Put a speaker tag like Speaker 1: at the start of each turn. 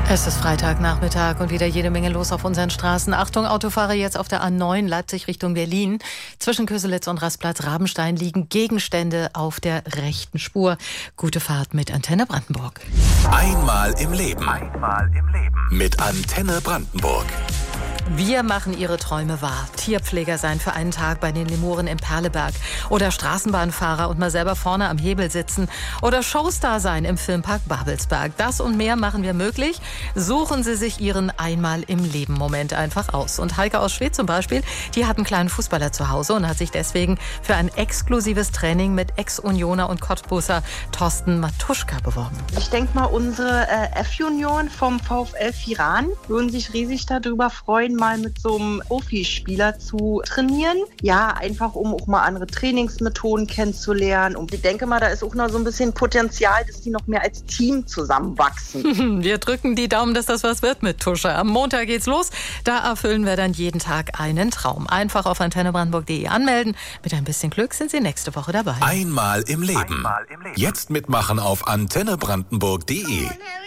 Speaker 1: Es ist Freitagnachmittag und wieder jede Menge los auf unseren Straßen. Achtung, Autofahrer jetzt auf der A9 Leipzig Richtung Berlin. Zwischen Köselitz und Rastplatz Rabenstein liegen Gegenstände auf der rechten Spur. Gute Fahrt mit Antenne Brandenburg.
Speaker 2: Einmal im Leben. Mit Antenne Brandenburg.
Speaker 1: Wir machen Ihre Träume wahr. Tierpfleger sein für einen Tag bei den Lemuren im Perleberg. Oder Straßenbahnfahrer und mal selber vorne am Hebel sitzen. Oder Showstar sein im Filmpark Babelsberg. Das und mehr machen wir möglich. Suchen Sie sich Ihren Einmal-im-Leben-Moment einfach aus. Und Heike aus Schwedt zum Beispiel, die hat einen kleinen Fußballer zu Hause und hat sich deswegen für ein exklusives Training mit Ex-Unioner und Cottbusser Thorsten Matuschka beworben.
Speaker 3: Ich denke mal, unsere F-Junioren vom VfL Viran würden sich riesig darüber freuen, mal mit so einem Profispieler zu trainieren. Ja, einfach um auch mal andere Trainingsmethoden kennenzulernen. Und ich denke mal, da ist auch noch so ein bisschen Potenzial, dass die noch mehr als Team zusammenwachsen.
Speaker 1: Wir drücken die Daumen, dass das was wird mit Tusche. Am Montag geht's los. Da erfüllen wir dann jeden Tag einen Traum. Einfach auf antennebrandenburg.de anmelden. Mit ein bisschen Glück sind Sie nächste Woche dabei.
Speaker 2: Einmal im Leben. Jetzt mitmachen auf antennebrandenburg.de.